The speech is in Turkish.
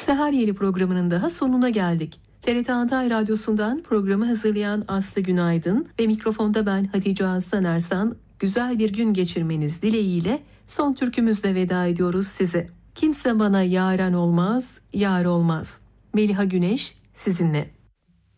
Seher Yeli programının daha sonuna geldik. TRT Antalya Radyosu'ndan programı hazırlayan Aslı Günaydın ve mikrofonda ben Hatice Aslan Ersan, güzel bir gün geçirmeniz dileğiyle son türkümüzle veda ediyoruz size. Kimse bana yaren olmaz, yar olmaz. Meliha Güneş sizinle.